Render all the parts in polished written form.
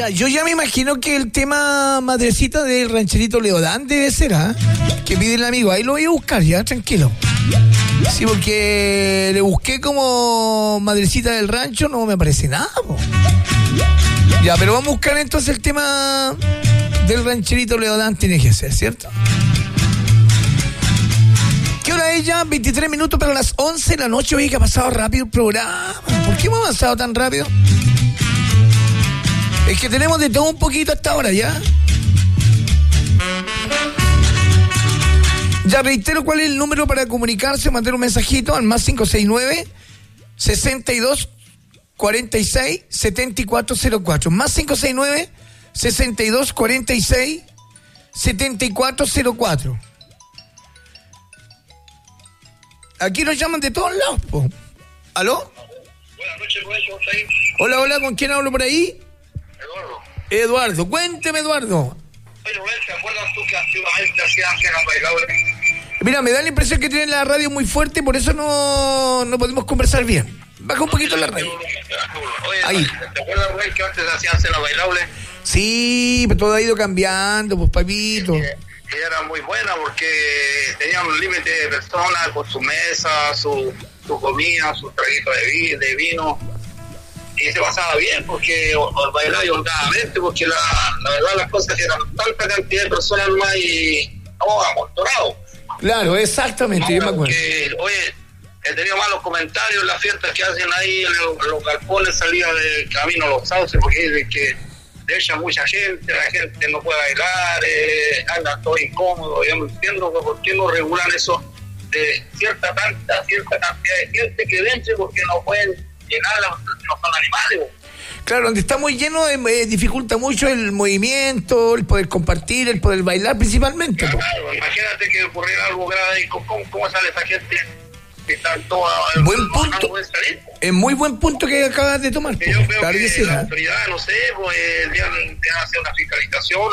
Ya, yo ya me imagino que el tema madrecita del rancherito Leodán debe ser, ¿ah? Que pide el amigo. Ahí lo voy a buscar, ya, tranquilo. Sí, porque le busqué como madrecita del rancho, no me aparece nada, po. Ya, pero vamos a buscar entonces el tema del rancherito Leodán, tiene que ser, ¿cierto? ¿Qué hora es ya? 23 minutos para las 11 de la noche. Oye, que ha pasado rápido el programa. ¿Por qué hemos avanzado tan rápido? Es que tenemos de todo un poquito hasta ahora, ¿ya? Ya reitero cuál es el número para comunicarse, mandar un mensajito al más 569 62 46 7404. Más 569 62 46 7404. Aquí nos llaman de todos lados, po. ¿Aló? Buenas noches, ¿cómo estás ahí? Hola, ¿con quién hablo por ahí? Eduardo, cuénteme, Eduardo. Oye, ¿te acuerdas tú que antiguamente hacías bailables? Mira, me da la impresión que tienen la radio muy fuerte, por eso no podemos conversar bien. Baja un poquito la radio. Oye, ahí. ¿Te acuerdas, güey, que antes hacían cena bailable? Sí, pero todo ha ido cambiando, pues, papito. Y era muy buena porque tenían un límite de personas con su mesa, su comida, su traguito de vino. Y se pasaba bien porque bailaba holgadamente, porque la verdad las cosas eran tanta cantidad de personas más y amontonados. Claro, exactamente, yo me acuerdo. Porque, oye, he tenido malos comentarios en las fiestas que hacen ahí en los galpones, salida del camino los sauces, porque dicen que le echan mucha gente, la gente no puede bailar, andan todo incómodo. Yo no entiendo por qué no regulan eso de cierta cantidad de gente que vence, porque no pueden llenarla, no son animales. Claro, donde está muy lleno dificulta mucho el movimiento, el poder compartir, el poder bailar principalmente. Claro, imagínate que ocurriera algo grave y ¿cómo sale esa gente que está toda... Buen punto, es muy buen punto que acabas de tomar. Yo creo claro que sí, la autoridad, no sé, pues deben hacer una fiscalización,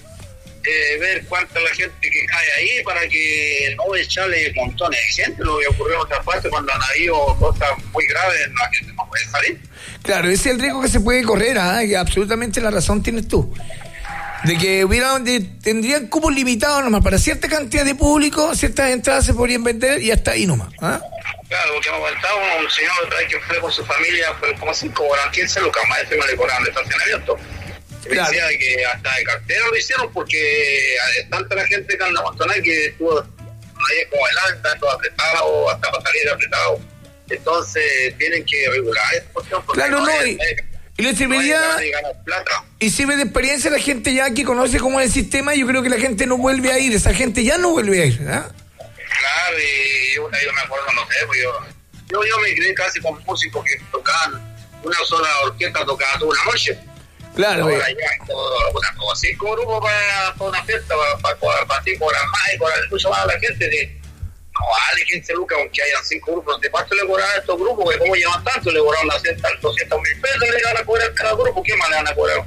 ver cuánta la gente que cae ahí para que no echarle montones de gente. Lo que ocurrió en otra parte cuando han habido cosas muy graves, la gente no puede salir. Claro, ese es el riesgo que se puede correr, que absolutamente la razón tienes tú. De que tendrían cupos limitados nomás para cierta cantidad de público, ciertas entradas se podrían vender y hasta ahí nomás. Claro, porque me aguantaba un señor otra vez que fue con su familia, fue como 5 horas, 15 lucas más, encima le cobraban de estacionamiento. Claro. Decía que hasta de cartera lo hicieron porque tanta la gente que anda amontonada que estuvo ahí como el alta, todo apretado, hasta para salir apretado. Entonces tienen que regular esta cuestión. Claro, no, y le serviría, y sirve de experiencia a la gente ya que conoce cómo es el sistema. Yo creo que la gente no vuelve a ir, esa gente ya no vuelve a ir, ¿verdad? Claro, y yo me acuerdo, no sé, pues yo me crié casi con músicos que tocaban una sola orquesta, tocaba toda una noche. Claro, ahora ya como 5 grupos para una fiesta, para cobrar más y cobrar mucho más a la gente. No vale 15 lucas, aunque hayan 5 grupos. ¿De cuánto le cobraban a estos grupos? Que como llevan tanto, le cobraron 200,000 pesos y le van a cobrar cada grupo. ¿Qué más le van a cobrar?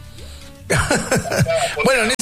Bueno, en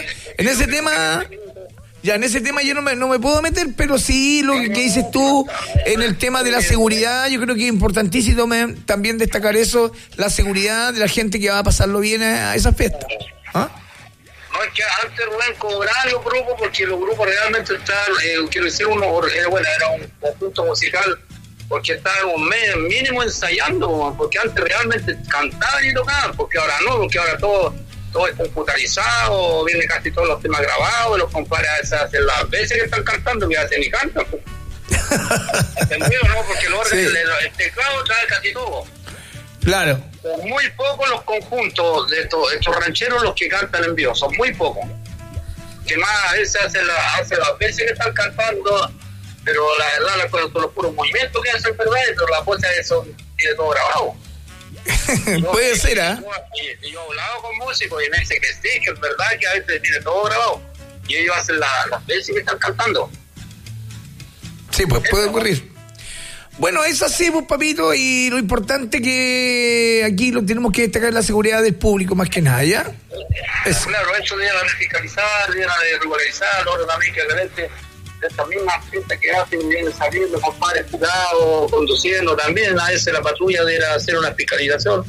ese tema yo no me puedo meter, pero sí lo que dices tú en el tema de la seguridad, yo creo que es importantísimo también destacar eso, la seguridad de la gente que va a pasarlo bien a esa fiesta. No, es que antes Rubén cobraba los grupos porque los grupos realmente estaban, quiero decir, era un conjunto musical porque estaban un mes mínimo ensayando, porque antes realmente cantaban y tocaban, porque ahora no, porque ahora todo es computarizado, viene casi todos los temas grabados, los compadres hacen las veces que están cantando, que hacen y cantan. ¿Entendido, no? Porque el teclado trae casi todo. Claro. Son muy pocos los conjuntos de estos rancheros los que cantan en vivo, son muy pocos. Que más a veces hacen las veces que están cantando, pero la verdad las cosas son los puros movimientos que hacen, pero las voces tiene todo grabado. Puede ser, Yo he hablado con músicos y me dicen que sí, que es verdad que a veces tiene todo grabado. Y ellos hacen las veces que están cantando. Sí, pues puede ocurrir. Bueno, es así, pues, papito, y lo importante que aquí lo tenemos que destacar es la seguridad del público, más que nada, ¿ya? Eso. Claro, eso viene a fiscalizar, viene a regularizar, ahora también que de repente estas mismas fiestas que hacen vienen saliendo, compadres cuidados, conduciendo también, a veces la patrulla debe hacer una fiscalización,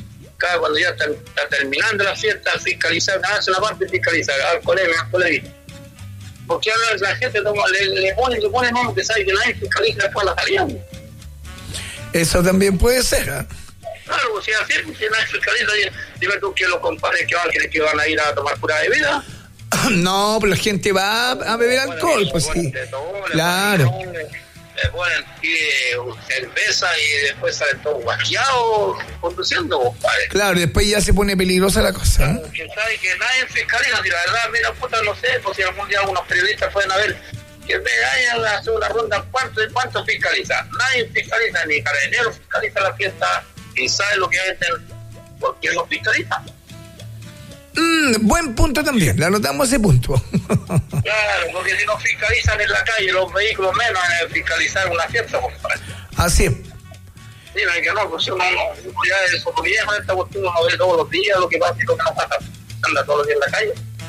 fiscal, cuando ya está terminando la fiesta, fiscalizar, hace la parte de fiscalizar, al colega. Porque ahora la gente le pone nombre que sabe que nadie fiscaliza después la salida. Eso también puede ser, ¿eh? Claro, si así, si nadie fiscaliza, dime tú que los compadres que van a ir a tomar pura bebida. No, pero la gente va a beber alcohol, pues sí. Claro. Le ponen cerveza y después salen todos guaqueados conduciendo, compadre. Claro, después ya se pone peligrosa la cosa, ¿eh? Que sabe que nadie fiscaliza, si la verdad, mira, puta, no sé, pues si algún día algunos periodistas pueden haber que vayan a hacer una ronda, ¿cuánto fiscaliza? Nadie fiscaliza, ni Carabineros fiscaliza la fiesta, ni sabe lo que hacen, ¿por qué lo fiscaliza? Buen punto también, le anotamos ese punto. Claro, porque si no fiscalizan en la calle los vehículos, menos en fiscalizar una fiesta, compadre. Así es. Dime que no, pues uno ya es solo viejo, esta cuestión uno ve todos los días lo que pasa y lo que no pasa, anda todos los días en la calle.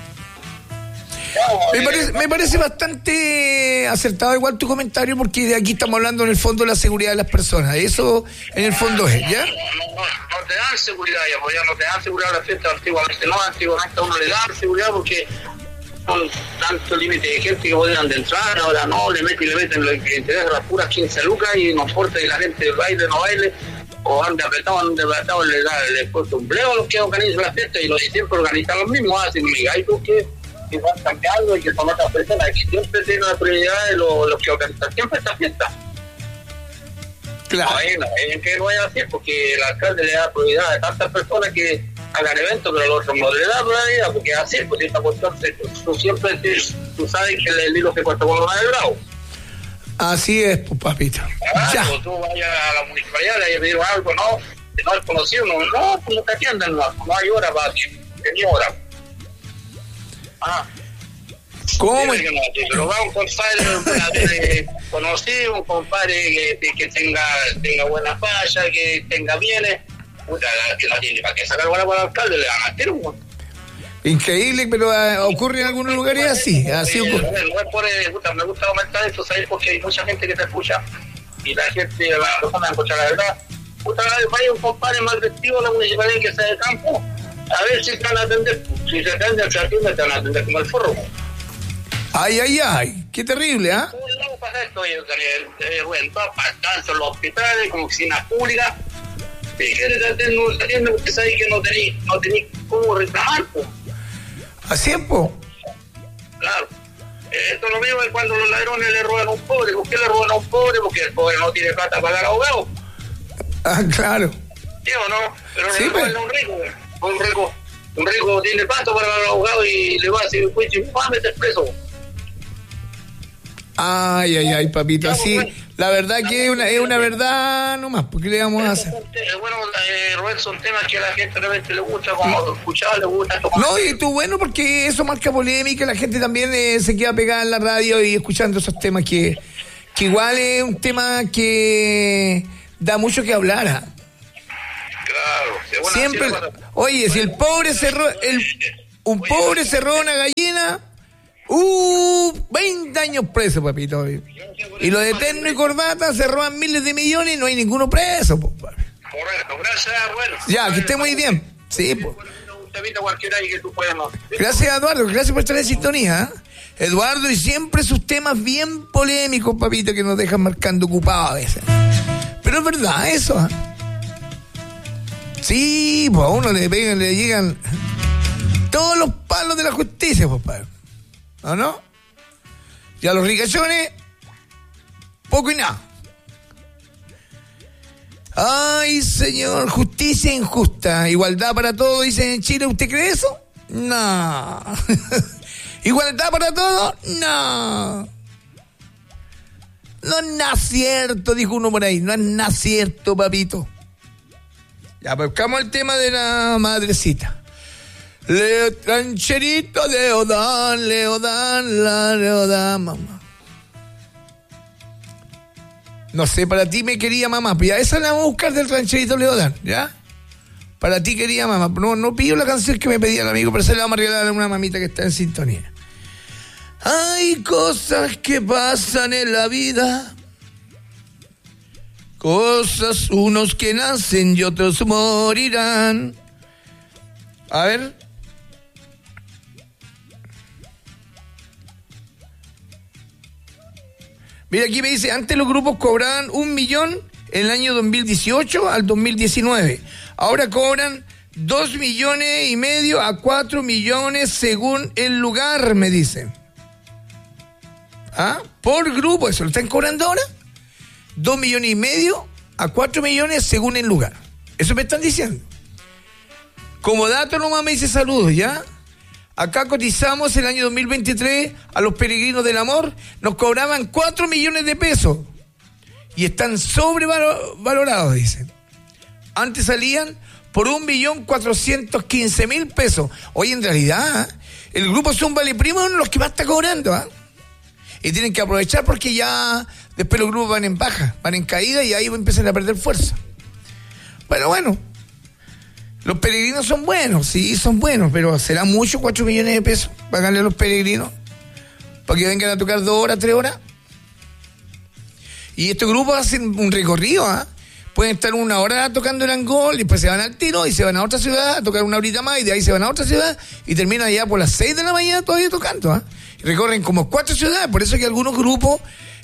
Me parece bastante acertado igual tu comentario, porque de aquí estamos hablando en el fondo de la seguridad de las personas. Eso en el fondo es, ¿ya? No te dan seguridad ya, pues ya no te dan seguridad a la fiesta antiguamente a uno le dan seguridad porque con tanto límite de gente que podrían de entrar, ahora no, le meten lo que interesa las puras 15 lucas y no importa que la gente baile, no baile, o ande apretado, le puesto un pleo a los que organizan la fiesta y los de siempre organizan los mismos, hacen migaitos que van cambiando y que son otras personas que siempre tienen la prioridad de los que organizan siempre esta fiesta. Claro. No, es que no es así, porque el alcalde le da prioridad a tantas personas que hagan eventos, pero los otros no le da prioridad, porque es así, pues esta cuestión, tú sabes que el hilo se cuesta con una de bravo. Así es, pues, papito. Ya. Tú vayas a la municipalidad, le pidieron algo, no es conocido, no, pues no te atienden, no hay hora para ti, tenía hora. ¿Cómo? Pero va un compadre conocido, un compadre que tenga buena falla, que tenga bienes, puta, que no tiene para qué sacar bola para el alcalde, le van a hacer un... Increíble, pero ocurre en algunos lugares así ocurre. No es por me gusta comentar eso, ¿sabes? Porque hay mucha gente que te escucha y la gente, las personas escuchan la verdad. Puta, vaya un compadre mal vestido a la municipalidad que sea de campo, a ver si te van a atender. Si se atienden, te van a atender como el forro. Ay, qué terrible, ¿ah? No pasa esto, en todas partes, tanto en los hospitales como oficinas públicas, te atienden porque sabes que no tenés cómo reclamar, pues. Así es, po. Claro. Esto es lo mismo de cuando los ladrones le roban a un pobre. ¿Por qué le roban a un pobre? Porque el pobre no tiene plata para pagar abogado. Claro. ¿Sí o no? Pero sí, le roban a un rico. Un rico tiene plata para pagar abogado y le va a decir, pues, meter preso. Ay, papito, así, la verdad que es una verdad nomás, ¿por qué le vamos a hacer? Bueno, Roberto, son temas que a la gente realmente le gusta, como escuchar, le gusta. No, y tú, bueno, porque eso marca polémica, la gente también se queda pegada en la radio y escuchando esos temas que igual es un tema que da mucho que hablar. Claro. Siempre, oye, si un pobre se roba una gallina... 20 años preso, papito. Y los de terno y corbata se roban miles de millones y no hay ninguno preso, papi. Correcto, gracias, bueno. Ya, que esté muy bien. Sí, pues. No. Gracias, Eduardo, gracias por estar en sintonía. Eduardo, y siempre sus temas bien polémicos, papito, que nos dejan marcando ocupados a veces. Pero es verdad eso, ¿eh? Sí, pues a uno le llegan todos los palos de la justicia, pues, padre. ¿O no? Y a los ricachones, poco y nada. Ay, señor, justicia injusta, igualdad para todos, dicen en Chile. ¿Usted cree eso? No. ¿Igualdad para todos? No. No es nada cierto, dijo uno por ahí. No es nada cierto, papito. Ya, buscamos el tema de la madrecita. Rancherito Leodán, mamá. No sé, para ti me quería mamá, pero ya esa la vamos a buscar del rancherito Leodán, ¿ya? Para ti quería mamá. No pido la canción que me pedía el amigo, pero se la vamos a regalar a una mamita que está en sintonía. Hay cosas que pasan en la vida, cosas unos que nacen y otros morirán. A ver. Mira, aquí me dice, antes los grupos cobraban 1 millón en el año 2018 al 2019. Ahora cobran 2,5 millones a 4 millones según el lugar, me dicen. ¿Ah? Por grupo, ¿eso lo están cobrando ahora? 2,5 millones a 4 millones según el lugar. Eso me están diciendo. Como dato nomás me dice saludos, ¿ya? Acá cotizamos el año 2023 a los peregrinos del amor, nos cobraban 4 millones de pesos y están sobrevalorados, dicen. Antes salían por 1.415.000 pesos. Hoy en realidad, el grupo Zumba Le Primo es uno de los que más está cobrando, ¿eh? Y tienen que aprovechar porque ya después los grupos van en baja, van en caída y ahí empiezan a perder fuerza. Bueno. Los peregrinos son buenos, sí, son buenos, pero ¿será mucho 4 millones de pesos pagarle a los peregrinos? ¿Para que vengan a tocar 2 horas, 3 horas? Y estos grupos hacen un recorrido, ¿ah? Pueden estar 1 hora tocando el Angol, después se van al tiro y se van a otra ciudad a tocar 1 horita más y de ahí se van a otra ciudad y terminan allá por las 6 de la mañana todavía tocando, ¿ah? Y recorren como 4 ciudades, por eso que algunos grupos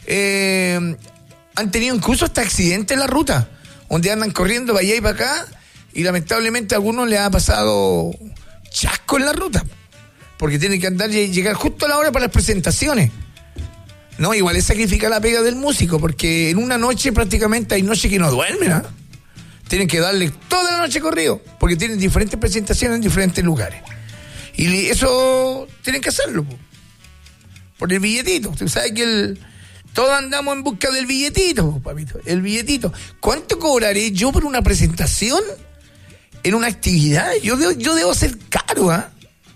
han tenido incluso hasta accidentes en la ruta, donde andan corriendo para allá y para acá. Y lamentablemente a algunos les ha pasado chasco en la ruta, porque tienen que andar y llegar justo a la hora para las presentaciones. No, igual es sacrificar la pega del músico, porque en una noche prácticamente hay noches que no duermen, ¿eh? Tienen que darle toda la noche corrido, porque tienen diferentes presentaciones en diferentes lugares. Y eso tienen que hacerlo, por el billetito. Usted sabe que todos andamos en busca del billetito, papito, el billetito. ¿Cuánto cobraré yo por una presentación en una actividad? Yo debo ser caro, ¿ah?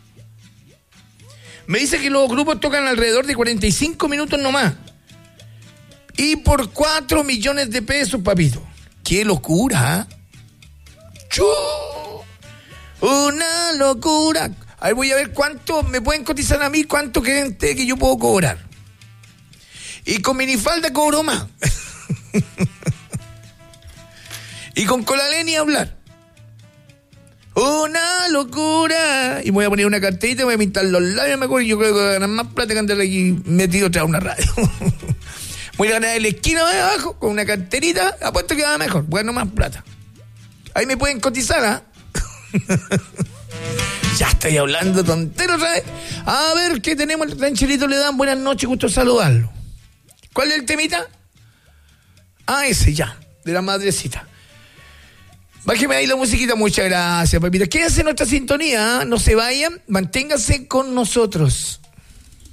Me dice que los grupos tocan alrededor de 45 minutos nomás. Y por 4 millones de pesos, papito. ¡Qué locura! ¡Una locura! Ahí voy a ver cuánto me pueden cotizar a mí, cuánto creen que yo puedo cobrar. Y con minifalda cobro más. Y con colalé ni hablar. Una locura. Y voy a poner una carterita, voy a pintar los labios mejor. Y yo creo que voy a ganar más plata que andar aquí metido tras una radio. Voy a ganar en la esquina de abajo con una carterita. Apuesto que va mejor. Voy a ganar más plata. Ahí me pueden cotizar, ¿ah? Ya estoy hablando tontero, ¿sabes? A ver, ¿qué tenemos? El rancherito le dan buenas noches, gusto saludarlo. ¿Cuál es el temita? Ah, ese ya, de la madrecita. Bájeme ahí la musiquita, muchas gracias, papito. Quédense en nuestra sintonía, ¿eh? No se vayan, manténganse con nosotros.